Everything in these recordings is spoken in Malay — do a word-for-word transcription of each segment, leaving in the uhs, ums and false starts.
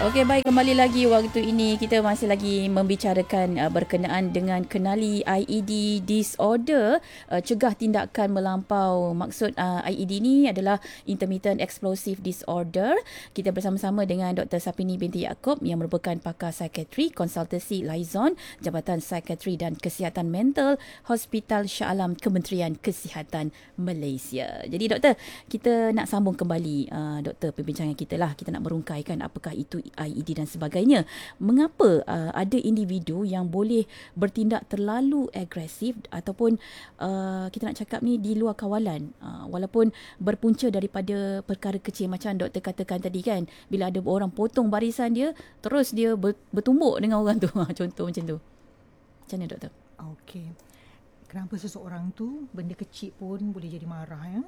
Okey, baik, kembali lagi. Waktu ini kita masih lagi membicarakan uh, berkenaan dengan kenali I E D disorder, uh, cegah tindakan melampau. Maksud uh, I E D ni adalah intermittent explosive disorder. Kita bersama-sama dengan Doktor Sapini binti Yaakob yang merupakan pakar psikiatri konsultasi Liaison Jabatan Psikiatri dan Kesihatan Mental Hospital Shah Alam Kementerian Kesihatan Malaysia. Jadi doktor, kita nak sambung kembali uh, doktor perbincangan kita lah. Kita nak merungkaikan apakah itu I E D dan sebagainya. Mengapa uh, ada individu yang boleh bertindak terlalu agresif ataupun uh, kita nak cakap ni di luar kawalan, uh, walaupun berpunca daripada perkara kecil macam doktor katakan tadi kan, bila ada orang potong barisan dia, terus dia bertumbuk dengan orang tu. Contoh macam tu. Macam mana doktor? Okey. Kenapa seseorang tu benda kecil pun boleh jadi marah ya?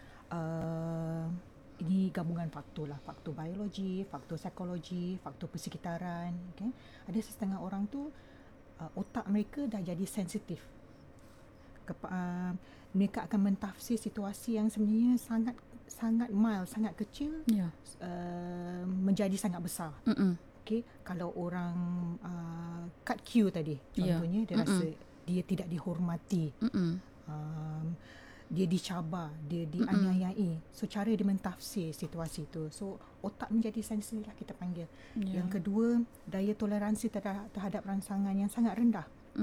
Uh, Ini gabungan faktor lah, faktor biologi, faktor psikologi, faktor persekitaran. Okay? Ada setengah orang tu uh, otak mereka dah jadi sensitif. Kepa- uh, mereka akan mentafsir situasi yang sebenarnya sangat sangat mild, sangat kecil, yeah. uh, menjadi sangat besar. Mm-mm. Okay? Kalau orang uh, cut queue tadi, contohnya, yeah. dia Mm-mm. rasa dia tidak dihormati. Um, dia dicabar, dia dianiayai. So cara dia mentafsir situasi tu. So otak menjadi sensitif lah kita panggil. Yeah. Yang kedua, daya toleransi terhadap, terhadap rangsangan yang sangat rendah.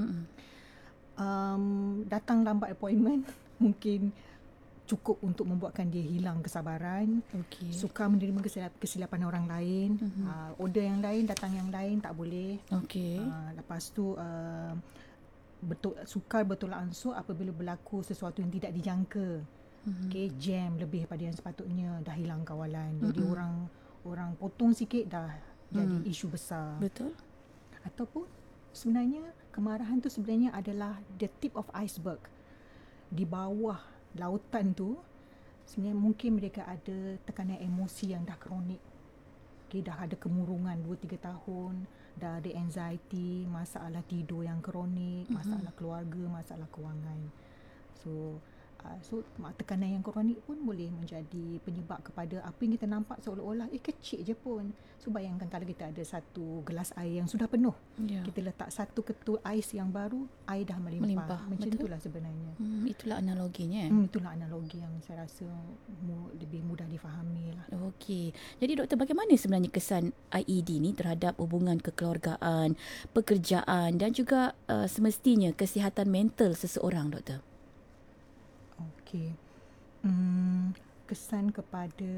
Um, datang lambat appointment mungkin cukup untuk membuatkan dia hilang kesabaran. Okay. Suka menerima kesilap, kesilapan orang lain. Mm-hmm. Uh, order yang lain, datang yang lain tak boleh. Okay. Uh, lepas tu uh, betul, sukar bertolak ansur apabila berlaku sesuatu yang tidak dijangka. Mm-hmm. Okay, jam lebih pada yang sepatutnya, dah hilang kawalan. Mm-hmm. Jadi orang orang potong sikit dah mm. jadi isu besar. Betul. Ataupun sebenarnya kemarahan tu sebenarnya adalah the tip of iceberg. Di bawah lautan tu sebenarnya mungkin mereka ada tekanan emosi yang dah kronik. Okay, dah ada kemurungan dua tiga tahun, dah ada anxiety, masalah tidur yang kronik, mm-hmm. masalah keluarga, masalah kewangan. So, uh, so tekanan yang kronik pun boleh menjadi penyebab kepada apa yang kita nampak seolah-olah eh kecil je pun. So bayangkan kalau kita ada satu gelas air yang sudah penuh, yeah. kita letak satu ketul ais yang baru, air dah melimpah. melimpah. Macam Betul? Itulah sebenarnya. Hmm, itulah analoginya. Hmm, itulah analogi yang saya rasa mu, lebih mudah difahami lah. Okey. Jadi doktor, bagaimana sebenarnya kesan I E D ni terhadap hubungan kekeluargaan, pekerjaan dan juga uh, semestinya kesihatan mental seseorang, doktor? Okey. Hmm, kesan kepada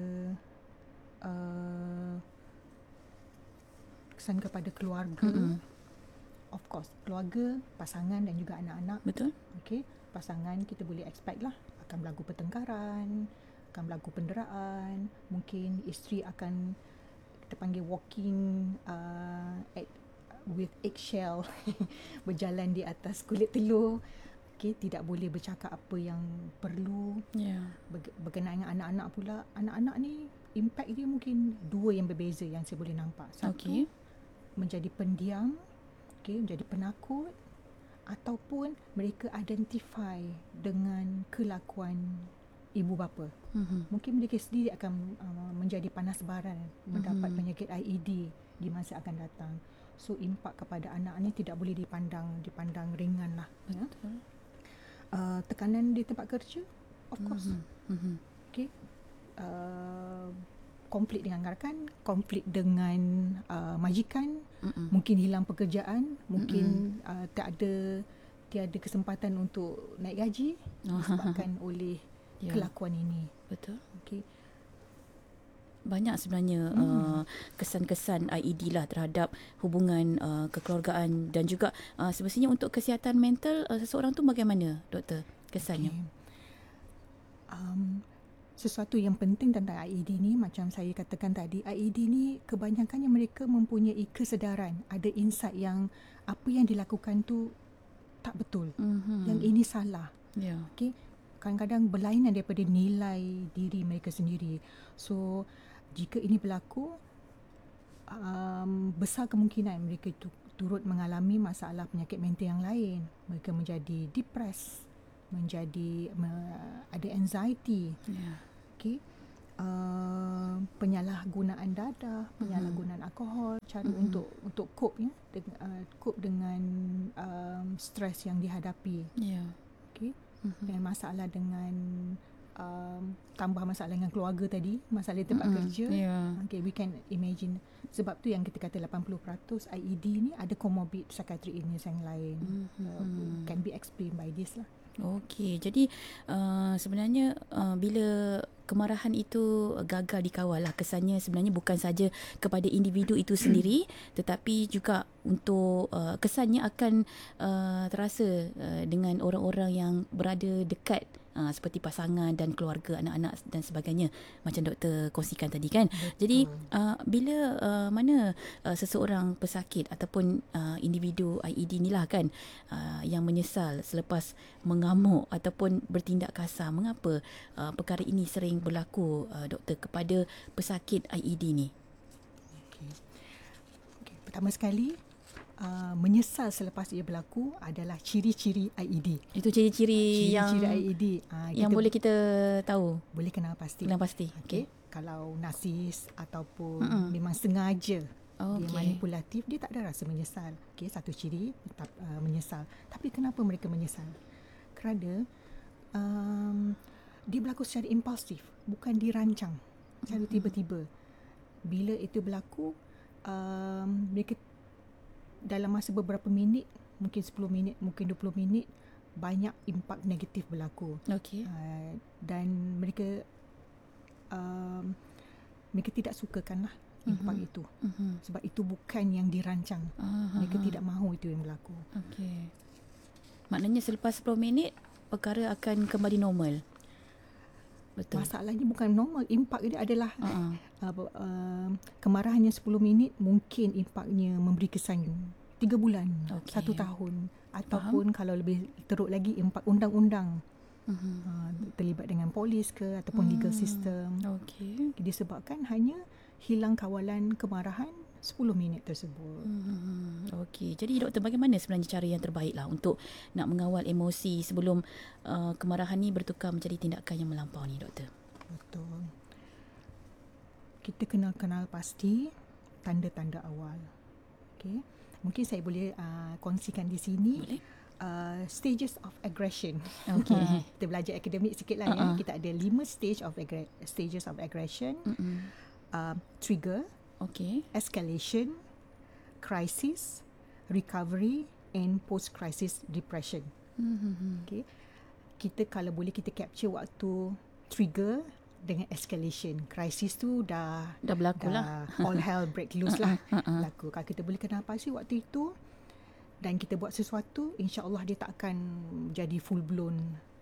uh, kesan kepada keluarga. Mm-hmm. Of course, keluarga, pasangan dan juga anak-anak. Betul. Okey, pasangan kita boleh expect lah akan berlaku pertengkaran, akan berlaku penderaan, mungkin isteri akan kita panggil walking uh, at, with eggshell, berjalan di atas kulit telur. Okay, tidak boleh bercakap apa yang perlu. Yeah. Ber- berkenaan dengan anak-anak pula, anak-anak ni impact dia mungkin dua yang berbeza yang saya boleh nampak. Satu, okay. menjadi pendiam, okay, menjadi penakut, ataupun mereka identify dengan kelakuan ibu bapa. Mm-hmm. Mungkin mereka sendiri akan uh, menjadi panas baran, mm-hmm. mendapat penyakit I E D di masa akan datang. So impak kepada anak ni tidak boleh dipandang dipandang ringan lah. Ya? Uh, tekanan di tempat kerja, of course. Mm-hmm. Okay. Uh, konflik dengan rakan, konflik dengan uh, majikan, mm-mm. mungkin hilang pekerjaan, mungkin uh, tak ada tiada kesempatan untuk naik gaji disebabkan oleh yeah. kelakuan ini. Betul. Okey. Banyak sebenarnya hmm. uh, kesan-kesan I E D lah terhadap hubungan uh, kekeluargaan dan juga uh, semestinya untuk kesihatan mental uh, seseorang tu bagaimana, doktor, kesannya? Okay. Um, sesuatu yang penting tentang I E D ni, macam saya katakan tadi, I E D ni kebanyakannya mereka mempunyai kesedaran, ada insight yang apa yang dilakukan tu tak betul, mm-hmm. yang ini salah. Yeah. Okay. Kadang-kadang berlainan daripada nilai diri mereka sendiri. So jika ini berlaku, um, besar kemungkinan mereka tu, turut mengalami masalah penyakit mental yang lain. Mereka menjadi depressed, menjadi me, ada anxiety. Yeah. Okay. uh, penyalahgunaan dadah, penyalahgunaan alkohol, cara Mm-mm. untuk untuk cope ya, dengan, uh, cope dengan um, stres yang dihadapi. Ya. Okey. Mhm. Dan masalah dengan um, tambah masalah dengan keluarga tadi, masalah di tempat Mm-mm. kerja. Ya. Okay, we can imagine. Sebab tu yang kita kata lapan puluh peratus I E D ni ada comorbid psychiatric illness yang lain. Mhm. Uh, can be explained by this lah. Okey, jadi uh, sebenarnya uh, bila kemarahan itu gagal dikawal lah, kesannya sebenarnya bukan saja kepada individu itu sendiri tetapi juga untuk uh, kesannya akan uh, terasa uh, dengan orang-orang yang berada dekat uh, seperti pasangan dan keluarga, anak-anak dan sebagainya macam doktor kongsikan tadi kan. Betul. Jadi uh, bila uh, mana uh, seseorang pesakit ataupun uh, individu I E D ni lah kan uh, yang menyesal selepas mengamuk ataupun bertindak kasar, mengapa uh, perkara ini sering berlaku uh, doktor kepada pesakit I E D ni? Okay. Okay. Pertama sekali, uh, menyesal selepas ia berlaku adalah ciri-ciri I E D. Itu ciri-ciri yang Ciri-ciri I E D. Uh, yang kita boleh kita tahu. boleh kenal pasti. Kenal pasti. Okay. Kalau narsis ataupun Mm-mm. memang sengaja Oh, dia okey. manipulatif, dia tak ada rasa menyesal. Okay, satu ciri tetap uh, menyesal. Tapi kenapa mereka menyesal? Kerana um, dia berlaku secara impulsif, bukan dirancang secara tiba-tiba. Bila itu berlaku, um, mereka dalam masa beberapa minit, mungkin sepuluh minit, mungkin dua puluh minit, banyak impak negatif berlaku. Okey. Uh, dan mereka um, mereka tidak sukakanlah impak Mhm. itu. Mhm. Sebab itu bukan yang dirancang. Ah, Mereka ah, tidak mahu itu yang berlaku. Okey. Maknanya selepas sepuluh minit perkara akan kembali normal. Betul. Masalahnya bukan normal. Impak dia adalah Uh-uh. uh, uh, kemarahannya sepuluh minit, mungkin impaknya memberi kesan tiga bulan, Okey. satu tahun. Ataupun kalau lebih teruk lagi, impak undang-undang. Mhm. Uh, terlibat dengan polis ke ataupun legal Hmm. system. Okey. Disebabkan hanya hilang kawalan kemarahan sepuluh minit tersebut. Hmm, okey. Jadi doktor, bagaimana sebenarnya cara yang terbaik lah untuk nak mengawal emosi sebelum uh, kemarahan ni bertukar menjadi tindakan yang melampau ni doktor? Betul. Kita kena kenal pasti tanda-tanda awal. Okey. Mungkin saya boleh uh, kongsikan di sini Boleh? uh, stages of aggression. Okey. Kita belajar akademik sikit lah Uh-uh. ya. Kita ada lima stage of aggre- stages of aggression. Mm-mm. Uh, trigger, Okey. escalation, crisis, recovery and post-crisis depression. Hmm. Okay. Kita kalau boleh kita capture waktu trigger dengan escalation. Crisis tu dah Dah berlaku lah. dah all hell break loose lah. Uh-uh. Berlaku. Kalau kita boleh kenal pasti waktu itu dan kita buat sesuatu, insya-Allah dia tak akan jadi full blown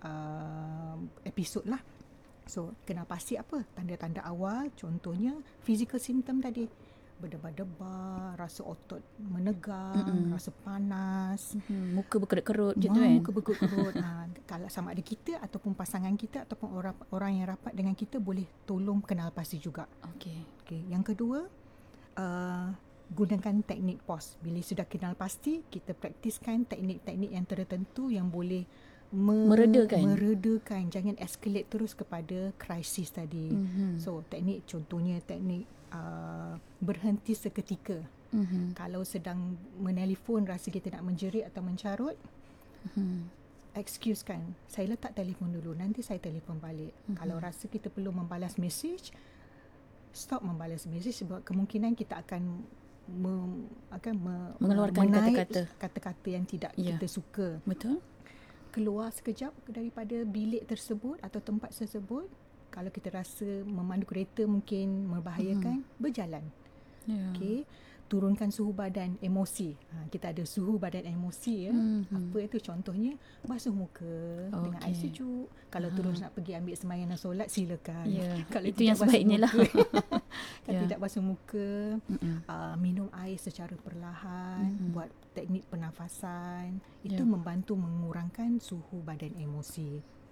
uh, episod lah. So, kenal pasti apa? Tanda-tanda awal, contohnya physical symptom tadi. Berdebar-debar, rasa otot menegang, Mm-mm. rasa panas, Hmm, muka berkerut-kerut macam tu Wah, kan? muka berkerut. ha, kalau sama ada kita ataupun pasangan kita ataupun orang orang yang rapat dengan kita boleh tolong kenal pasti juga. Okey. Okey, yang kedua, uh, gunakan teknik pause. Bila sudah kenal pasti, kita praktiskan teknik-teknik yang tertentu yang boleh me- Meredakan. meredakan. Jangan escalate terus kepada krisis tadi. Mhm. So, teknik contohnya teknik uh, berhenti seketika. Mhm. Kalau sedang menelefon rasa kita nak menjerit atau mencarut, Mhm. excuse kan, saya letak telefon dulu, nanti saya telefon balik. Mhm. Kalau rasa kita perlu membalas mesej, stop membalas mesej sebab kemungkinan kita akan mem, akan me, Mengeluarkan menaik kata-kata. kata-kata yang tidak Ya. kita suka. Betul? Keluar sekejap daripada bilik tersebut atau tempat tersebut. Kalau kita rasa memandu kereta mungkin membahayakan, Mhm. berjalan. Ya. Okey, turunkan suhu badan, emosi. Ha, kita ada suhu badan emosi ya. Mhm. Apa itu contohnya? Basuh muka dengan air Okey. sejuk. Kalau Aha. terus nak pergi ambil sembahyang dan solat, silakan. Ya, Kalau itu tidak yang basuh sebaiknya lah. muka, Kalau Ya. tidak basuh muka, Mm-mm. uh, minum air secara perlahan, Mhm. buat teknik pernafasan. Itu Ya. membantu mengurangkan suhu badan emosi.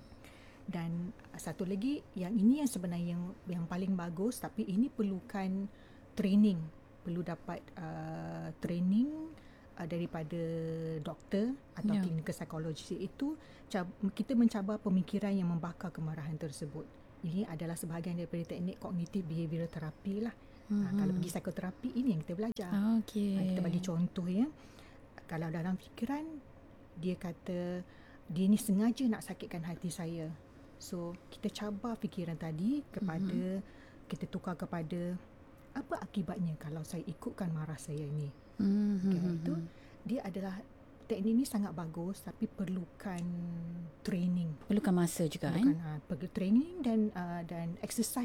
Dan satu lagi, yang ini yang sebenarnya yang, yang paling bagus, tapi ini perlukan training. Perlu dapat uh, training uh, daripada doktor atau Ya. klinikal psikologis, iaitu cab- kita mencabar pemikiran yang membakar kemarahan tersebut. Ini adalah sebahagian daripada teknik kognitif behavioral therapy lah. Mhm. Ha, kalau pergi psikoterapi, ini yang kita belajar. Okey. Ha, kita bagi contoh ya. Kalau dalam fikiran, dia kata, dia ni sengaja nak sakitkan hati saya. So, kita cabar fikiran tadi kepada, mm-hmm. kita tukar kepada, apa akibatnya kalau saya ikutkan marah saya ni. Mm-hmm. Okay, itu, dia adalah, teknik ni sangat bagus tapi perlukan training. Perlukan masa juga Perlukan kan? uh, perlu training dan uh, dan exercise